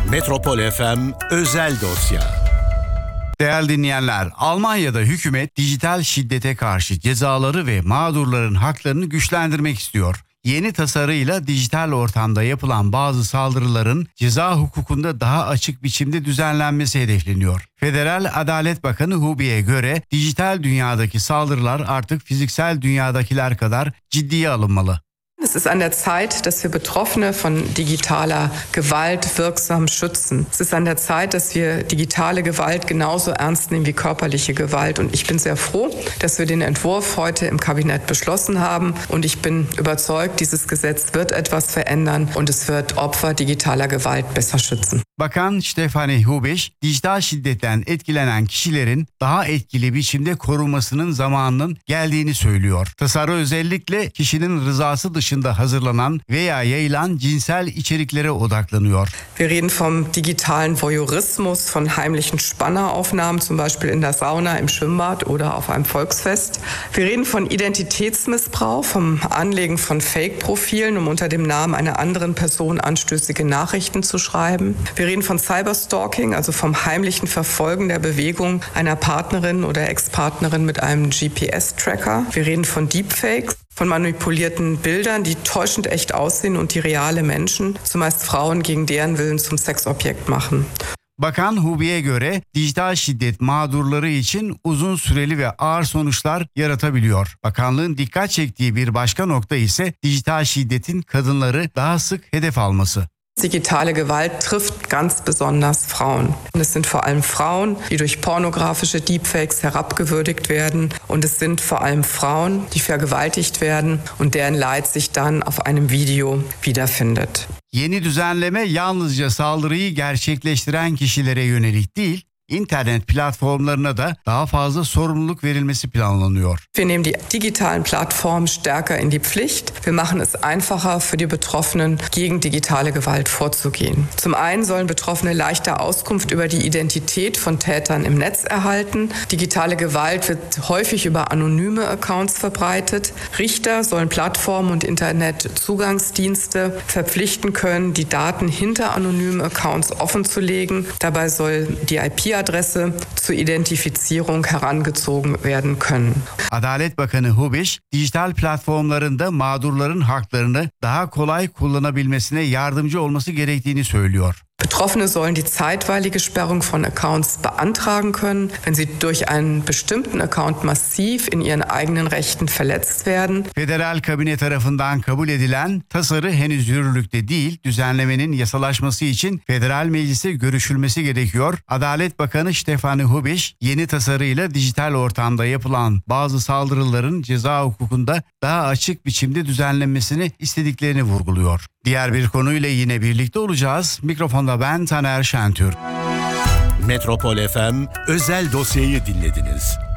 Metropol FM özel dosya. Değerli dinleyenler, Almanya'da hükümet dijital şiddete karşı cezaları ve mağdurların haklarını güçlendirmek istiyor. Yeni tasarıyla dijital ortamda yapılan bazı saldırıların ceza hukukunda daha açık biçimde düzenlenmesi hedefleniyor. Federal Adalet Bakanı Hubi'ye göre dijital dünyadaki saldırılar artık fiziksel dünyadakiler kadar ciddiye alınmalı. Es ist an der Zeit, dass wir Betroffene von digitaler Gewalt wirksam schützen. Es ist an der Zeit, dass wir digitale Gewalt genauso ernst nehmen wie körperliche Gewalt. Und ich bin sehr froh, dass wir den Entwurf heute im Kabinett beschlossen haben. Und ich bin überzeugt, dieses Gesetz wird etwas verändern und es wird Opfer digitaler Gewalt besser schützen. Bakan Stefanie Hubisch, dijital şiddetten etkilenen kişilerin daha etkili biçimde korunmasının zamanının geldiğini söylüyor. Tasarı özellikle kişinin rızası dışında hazırlanan veya yayılan cinsel içeriklere odaklanıyor. Wir reden vom digitalen Voyeurismus, von heimlichen Spanneraufnahmen, zum Beispiel in der Sauna, im Schwimmbad oder auf einem Volksfest. Wir reden von Identitätsmissbrauch, vom Anlegen von Fake-Profilen, um unter dem Namen einer anderen Person anstößige Nachrichten zu schreiben. Wir reden von Cyberstalking, also vom heimlichen Verfolgen der Bewegung einer Partnerin oder Ex-Partnerin mit einem GPS-Tracker. Wir reden von Deepfakes, von manipulierten Bildern, die täuschend echt aussehen und die reale Menschen, zumeist Frauen, gegen deren Willen zum Sexobjekt machen. Bakan Hubi'ye göre dijital şiddet mağdurları için uzun süreli ve ağır sonuçlar yaratabiliyor. Bakanlığın dikkat çektiği bir başka nokta ise dijital şiddetin kadınları daha sık hedef alması. Digitale Gewalt trifft ganz besonders Frauen. Und es sind vor allem Frauen, die durch pornografische Deepfakes herabgewürdigt werden. Und es sind vor allem Frauen, die vergewaltigt werden und deren Leid sich dann auf einem Video wiederfindet. Yeni düzenleme yalnızca saldırıyı gerçekleştiren kişilere yönelik değil, İnternet platformlarına da daha fazla sorumluluk verilmesi planlanıyor. Wir nehmen die digitalen Plattformen stärker in die Pflicht. Wir machen es einfacher für die Betroffenen, gegen digitale Gewalt vorzugehen. Zum einen sollen Betroffene leichter Auskunft über die Identität von Tätern im Netz erhalten. Digitale Gewalt wird häufig über anonyme Accounts verbreitet. Richter sollen Plattformen und Internetzugangsdienste verpflichten können, die Daten hinter anonymen Accounts offenzulegen. Dabei soll die IP-Adresse zur Identifizierung herangezogen werden können. Adalet Bakanı Hubisch, dijital platformlarında mağdurların haklarını daha kolay kullanabilmesine yardımcı olması gerektiğini söylüyor. Betroffene sollen die zeitweilige Sperrung von Accounts beantragen können, wenn sie durch einen bestimmten Account massiv in ihren eigenen Rechten verletzt werden. Federal kabine tarafından kabul edilen tasarı henüz yürürlükte değil, düzenlemenin yasalaşması için federal meclise görüşülmesi gerekiyor. Adalet Bakanı Stefanie Hubisch, yeni tasarıyla dijital ortamda yapılan bazı saldırıların ceza hukukunda daha açık biçimde düzenlenmesini istediklerini vurguluyor. Diğer bir konuyla yine birlikte olacağız. Mikrofonda ben Taner Şentürk. Metropol FM özel dosyayı dinlediniz.